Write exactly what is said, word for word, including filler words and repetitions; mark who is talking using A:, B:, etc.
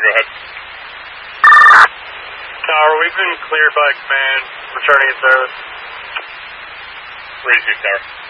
A: go ahead.
B: Tower, we've been cleared by command, returning in service.
A: Raise you, Tower.